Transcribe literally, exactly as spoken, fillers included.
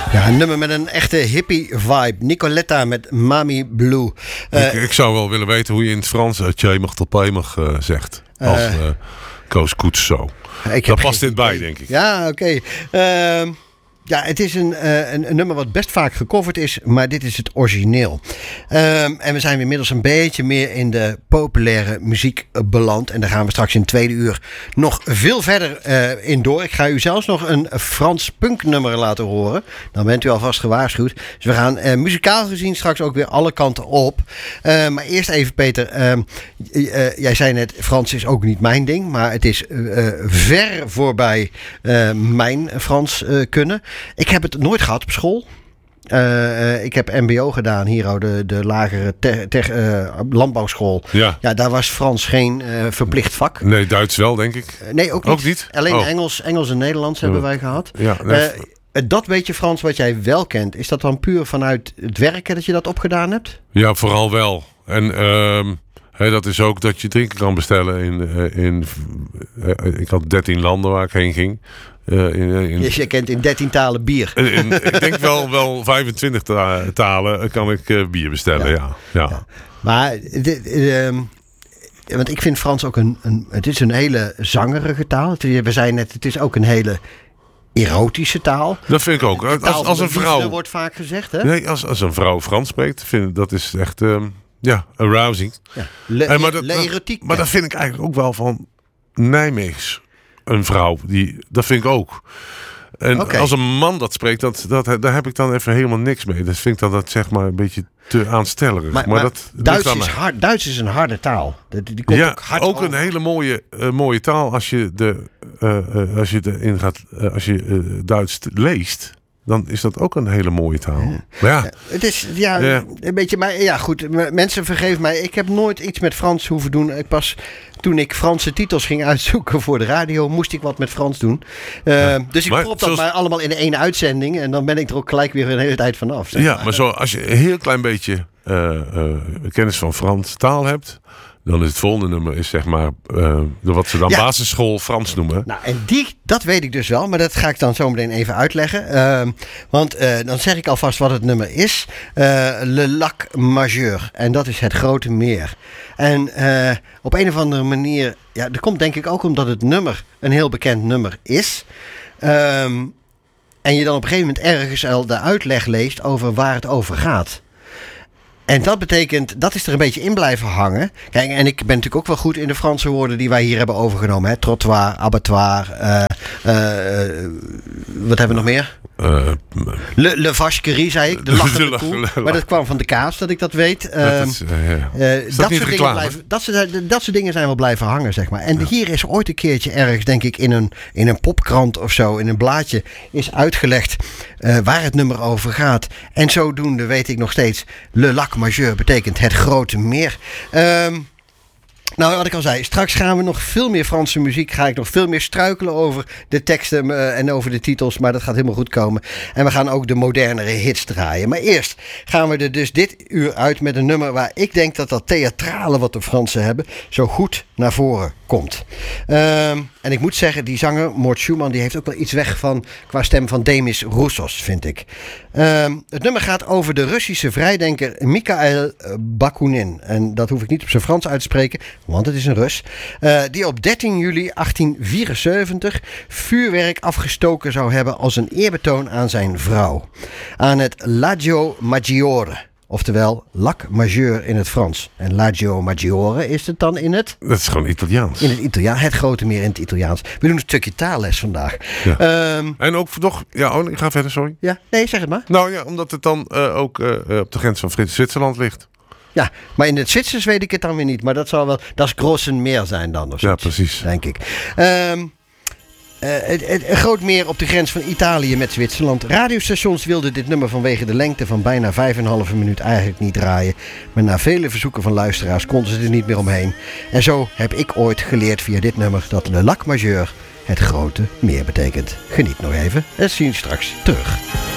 Ja, een nummer met een echte hippie vibe. Nicoletta met Mami Blue. Uh, ik, ik zou wel willen weten hoe je in het Frans uh, tjemig tot pijmig uh, zegt. Als uh, uh, Koos Koets zo. Daar past dit bij, denk ik. Ja, oké. Okay. Uh, Ja, het is een, uh, een, een nummer wat best vaak gecoverd is, maar dit is het origineel. Um, en we zijn inmiddels een beetje meer in de populaire muziek beland. En daar gaan we straks in het tweede uur nog veel verder uh, in door. Ik ga u zelfs nog een Frans punknummer laten horen. Dan bent u alvast gewaarschuwd. Dus we gaan uh, muzikaal gezien straks ook weer alle kanten op. Uh, maar eerst even, Peter. Uh, uh, jij zei net, Frans is ook niet mijn ding. Maar het is uh, ver voorbij uh, mijn Frans uh, kunnen. Ik heb het nooit gehad op school. Uh, ik heb M B O gedaan, hier de, de lagere te, te, uh, landbouwschool. Ja. ja, daar was Frans geen uh, verplicht vak. Nee, Duits wel, denk ik. Uh, nee, ook niet. Ook niet? Alleen oh. Engels, Engels en Nederlands hebben wij gehad. Ja, nee. uh, dat beetje Frans wat jij wel kent, is dat dan puur vanuit het werken dat je dat opgedaan hebt? Ja, vooral wel. En uh, hey, dat is ook dat je drinken kan bestellen. In, uh, in, uh, ik had dertien landen waar ik heen ging. Uh, in, in, dus je kent in dertien talen bier. In, in, ik denk wel, wel vijfentwintig ta- talen kan ik uh, bier bestellen, ja. ja, ja. ja. Maar, de, de, um, want ik vind Frans ook een, een... Het is een hele zangerige taal. We zeiden net, het is ook een hele erotische taal. Dat vind ik ook. Als, als, als een vrouw... Dat wordt vaak gezegd, hè? Nee, als, als een vrouw Frans spreekt, vind ik, dat is echt... Um, ja, arousing. Ja. Le, en, maar dat, le erotiek. Maar dat vind ik eigenlijk ook wel van Nijmeegs. Een vrouw, die, dat vind ik ook. En okay. Als een man dat spreekt, dat, dat, daar heb ik dan even helemaal niks mee. Dat vind ik dan dat zeg maar een beetje te aanstellerig. Maar, maar, maar dat Duits, is hard, Duits is een harde taal. Die, die komt ja, ook hard ook over. Een hele mooie, uh, mooie taal als je de uh, uh, als je erin gaat, uh, als je uh, Duits leest. Dan is dat ook een hele mooie taal. Ja. Maar ja. Het is ja, ja, een beetje, maar ja goed, mensen vergeven mij. Ik heb nooit iets met Frans hoeven doen. Ik pas toen ik Franse titels ging uitzoeken voor de radio, moest ik wat met Frans doen. Uh, ja. Dus ik maar, prop dat zoals... maar allemaal in één uitzending en dan ben ik er ook gelijk weer een hele tijd vanaf. Zeg maar. Ja, maar zo, als je een heel klein beetje uh, uh, kennis van Frans taal hebt, dan is het volgende nummer is zeg maar uh, wat ze dan ja. basisschool Frans noemen. Nou, en die, dat weet ik dus wel, maar dat ga ik dan zo meteen even uitleggen. Uh, want uh, dan zeg ik alvast wat het nummer is. Uh, Le Lac Majeur. En dat is het grote meer. En uh, op een of andere manier, ja, dat komt denk ik ook omdat het nummer een heel bekend nummer is. Um, en je dan op een gegeven moment ergens al de uitleg leest over waar het over gaat. En dat betekent, dat is er een beetje in blijven hangen. Kijk, en ik ben natuurlijk ook wel goed in de Franse woorden die wij hier hebben overgenomen. Hè? Trottoir, abattoir, uh, uh, wat hebben we nog meer? Uh, le, le vachequerie, zei ik. De lachende koe. Maar dat kwam van de kaas, dat ik dat weet. Uh, dat is, uh, ja. uh, is dat, dat, soort dingen blijven, dat, soort, dat soort dingen zijn wel blijven hangen, zeg maar. En ja. hier is ooit een keertje ergens, denk ik, in een, in een popkrant of zo, in een blaadje, is uitgelegd uh, waar het nummer over gaat. En zodoende weet ik nog steeds, Le Lac Majeur betekent het grote meer. Um, Nou, wat ik al zei, straks gaan we nog veel meer Franse muziek. Ga ik nog veel meer struikelen over de teksten uh, en over de titels. Maar dat gaat helemaal goed komen. En we gaan ook de modernere hits draaien. Maar eerst gaan we er dus dit uur uit met een nummer waar ik denk dat dat theatrale wat de Fransen hebben zo goed naar voren komt. Um, en ik moet zeggen, die zanger, Mort Schumann, die heeft ook wel iets weg van qua stem van Demis Roussos, vind ik. Um, het nummer gaat over de Russische vrijdenker Mikhail Bakunin. En dat hoef ik niet op zijn Frans uit te spreken, want het is een Rus. Uh, die op dertien juli achttien vierenzeventig vuurwerk afgestoken zou hebben als een eerbetoon aan zijn vrouw. Aan het L'Adagio Maggiore. Oftewel, Lac Majeur in het Frans. En L'Adagio Maggiore is het dan in het... Dat is gewoon Italiaans. In het Italiaans, het grote meer in het Italiaans. We doen een stukje taalles vandaag. Ja. Um, en ook toch... Ja, oh, ik ga verder, sorry. Ja, nee, zeg het maar. Nou ja, omdat het dan uh, ook uh, op de grens van Zwitserland ligt. Ja, maar in het Zwitsers weet ik het dan weer niet. Maar dat zal wel... Dat is Grossen Meer zijn dan. Of ja, precies. Denk ik. Um, Uh, het, het, een groot meer op de grens van Italië met Zwitserland. Radiostations wilden dit nummer vanwege de lengte van bijna vijf en een halve minuut eigenlijk niet draaien. Maar na vele verzoeken van luisteraars konden ze er niet meer omheen. En zo heb ik ooit geleerd via dit nummer dat Le Lac Majeur het grote meer betekent. Geniet nog even en zie je straks terug.